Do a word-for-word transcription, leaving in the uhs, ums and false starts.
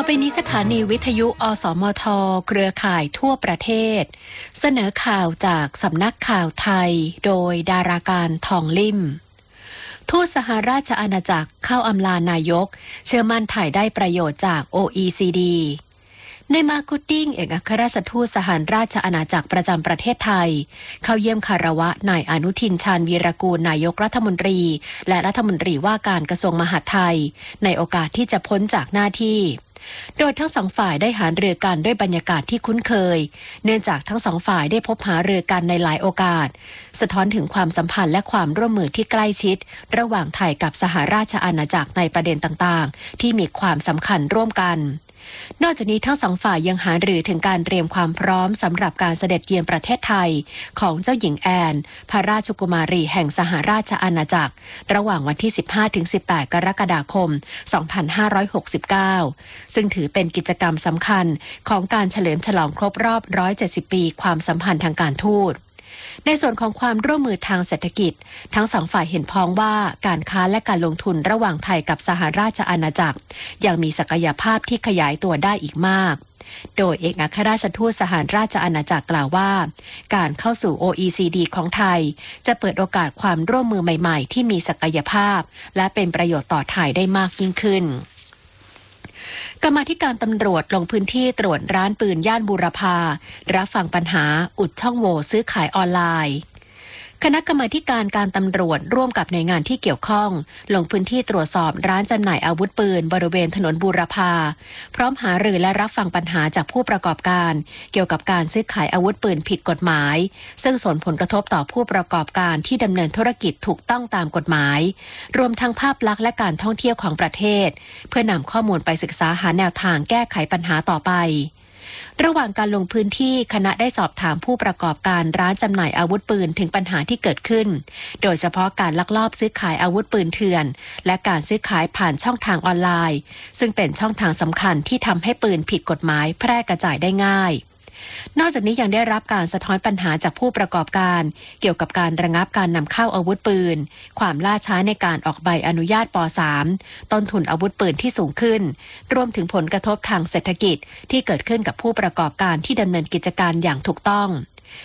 ไปนี้สถานีวิทยุอสมทเครือข่ายทั่วประเทศเสนอข่าวจากสำนักข่าวไทยโดยดาราการทองลิ่มทูตสหราชอาณาจักรเข้าอำลานายกเชื่อมั่นไทยได้ประโยชน์จาก โอ อี ซี ดี ในมาร์กุตติ้งเอกอัครราชทูตสหราชอาณาจักรประจำประเทศไทยเข้าเยี่ยมคารวะนายอนุทินชาญวีรกูลนายกรัฐมนตรีและรัฐมนตรีว่าการกระทรวงมหาดไทยในโอกาสที่จะพ้นจากหน้าที่โดยทั้งสองฝ่ายได้หารือกันด้วยบรรยากาศที่คุ้นเคยเนื่องจากทั้งสองฝ่ายได้พบหารือกันในหลายโอกาสสะท้อนถึงความสัมพันธ์และความร่วมมือที่ใกล้ชิดระหว่างไทยกับสหราชอาณาจักรในประเด็นต่างๆที่มีความสำคัญร่วมกันนอกจากนี้ทั้งสองฝ่ายยังหารือถึงการเตรียมความพร้อมสำหรับการเสด็จเยือนประเทศไทยของเจ้าหญิงแอนพระราชกุมารีแห่งสหราชอาณาจักรระหว่างวันที่ สิบห้าถึงสิบแปด กรกฎาคม สองพันห้าร้อยหกสิบเก้า ซึ่งถือเป็นกิจกรรมสำคัญของการเฉลิมฉลองครบรอบ หนึ่งร้อยเจ็ดสิบ ปีความสัมพันธ์ทางการทูตในส่วนของความร่วมมือทางเศรษฐกิจทั้งสองฝ่ายเห็นพ้องว่าการค้าและการลงทุนระหว่างไทยกับสหราชอาณาจักรยังมีศักยภาพที่ขยายตัวได้อีกมากโดยเอกอัครราชทูตสหราชอาณาจักรกล่าวว่าการเข้าสู่ โอ อี ซี ดี ของไทยจะเปิดโอกาสความร่วมมือใหม่ๆที่มีศักยภาพและเป็นประโยชน์ต่อไทยได้มากยิ่งขึ้นกรรมาธิการตำรวจลงพื้นที่ตรวจร้านปืนย่านบูรพารับฟังปัญหาอุดช่องโหว่ซื้อขายออนไลน์คณะกรรมาการการตำรวจร่วมกับหน่วยงานที่เกี่ยวข้องลงพื้นที่ตรวจสอบร้านจำหน่ายอาวุธปืนบริเวณถนนบูรพาพร้อมหารือและรับฟังปัญหาจากผู้ประกอบการเกี่ยวกับการซื้อขายอาวุธปืนผิดกฎหมายซึ่งส่งผลกระทบต่อผู้ประกอบการที่ดำเนินธุรกิจถูกต้องตามกฎหมายรวมทั้งภาพลักษณ์และการท่องเที่ยวของประเทศเพื่อนำข้อมูลไปศึกษาหาแนวทางแก้ไขปัญหาต่อไประหว่างการลงพื้นที่คณะได้สอบถามผู้ประกอบการร้านจำหน่ายอาวุธปืนถึงปัญหาที่เกิดขึ้นโดยเฉพาะการลักลอบซื้อขายอาวุธปืนเถื่อนและการซื้อขายผ่านช่องทางออนไลน์ซึ่งเป็นช่องทางสำคัญที่ทำให้ปืนผิดกฎหมายแพร่กระจายได้ง่ายนอกจากนี้ยังได้รับการสะท้อนปัญหาจากผู้ประกอบการเกี่ยวกับการระงับการนำเข้าอาวุธปืนความล่าช้าในการออกใบอนุญาตป สาม ต้นทุนอาวุธปืนที่สูงขึ้นรวมถึงผลกระทบทางเศรษฐกิจที่เกิดขึ้นกับผู้ประกอบการที่ดำเนินกิจการอย่างถูกต้อง